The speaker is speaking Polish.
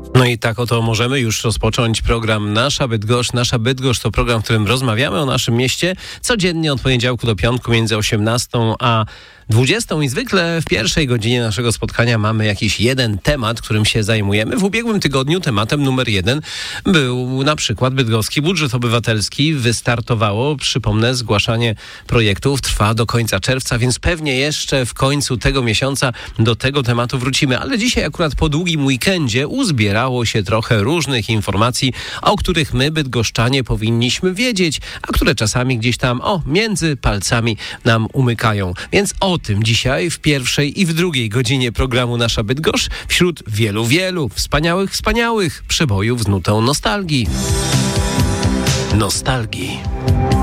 No i tak oto możemy już rozpocząć program Nasza Bydgoszcz. Nasza Bydgoszcz to program, w którym rozmawiamy o naszym mieście codziennie od poniedziałku do piątku między 18 a 20 i zwykle w pierwszej godzinie naszego spotkania mamy jakiś jeden temat, którym się zajmujemy. W ubiegłym tygodniu tematem numer 1 był na przykład bydgoski budżet obywatelski. Wystartowało, przypomnę, zgłaszanie projektów trwa do końca czerwca, więc pewnie jeszcze w końcu tego miesiąca do tego tematu wrócimy. Ale dzisiaj akurat po długim weekendzie uzbierało się trochę różnych informacji, o których my, bydgoszczanie, powinniśmy wiedzieć, a które czasami gdzieś tam, między palcami nam umykają. Więc o tym dzisiaj w pierwszej i w drugiej godzinie programu Nasza Bydgoszcz wśród wielu wspaniałych przebojów z nutą nostalgii.